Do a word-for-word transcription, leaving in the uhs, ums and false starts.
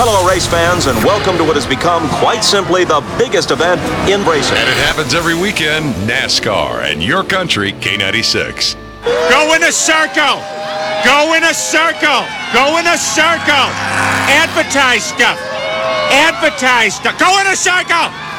Hello, race fans, and welcome to what has become quite simply the biggest event in racing. And it happens every weekend, NASCAR and your country, K ninety-six. Go in a circle! Go in a circle! Go in a circle! Advertise stuff! Advertise stuff! Go in a circle!